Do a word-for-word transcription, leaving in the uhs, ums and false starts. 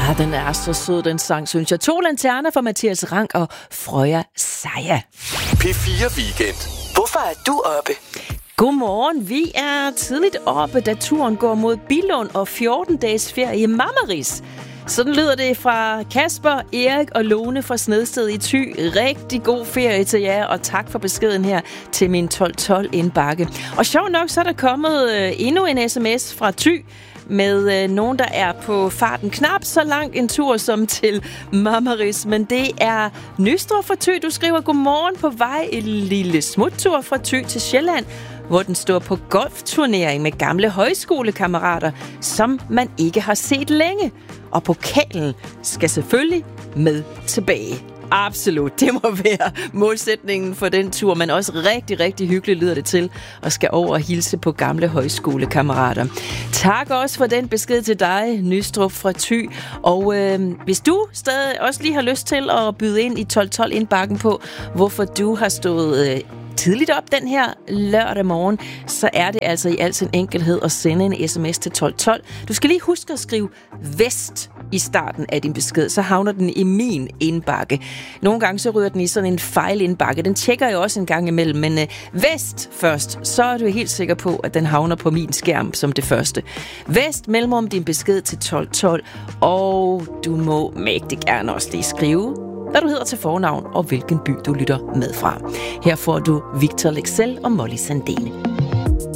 Ah, den er så sød, den sang, synes jeg. To lanterner for Mathias Rank og Frøja Seja. P fire Weekend. Hvorfor er du oppe? Godmorgen. Vi er tidligt oppe, da turen går mod Billund og fjorten dages ferie i Mammaris. Sådan lyder det fra Kasper, Erik og Lone fra Snedsted i Thy. Rigtig god ferie til jer, og tak for beskeden her til min tolv tolv indbakke. Og sjovt nok, så er der kommet øh, endnu en sms fra Thy med øh, nogen, der er på farten. Knap så langt en tur som til Mammaris, men det er Nystrup fra Thy. Du skriver, godmorgen, på vej en lille smuttur fra Thy til Sjælland, hvor den står på golfturnering med gamle højskolekammerater, som man ikke har set længe. Og pokalen skal selvfølgelig med tilbage. Absolut, det må være målsætningen for den tur, men også rigtig, rigtig hyggeligt lyder det til, og skal over og hilse på gamle højskolekammerater. Tak også for den besked til dig, Nystrup fra Thy. Og øh, hvis du stadig også lige har lyst til at byde ind i tolv tolv indbakken på, hvorfor du har stået øh, tidligt op den her lørdag morgen, så er det altså i al sin enkelhed at sende en sms til tolv tolv. Du skal lige huske at skrive vest i starten af din besked, så havner den i min indbakke. Nogle gange så ryger den i sådan en fejlindbakke. Den tjekker jeg også en gang imellem, men øh, vest først, så er du helt sikker på, at den havner på min skærm som det første. Vest mellemrum din besked til tolv tolv, og du må mægtig gerne også lige skrive, hvad du hedder til fornavn og hvilken by du lytter med fra. Her får du Victor Lexell og Molly Sandene.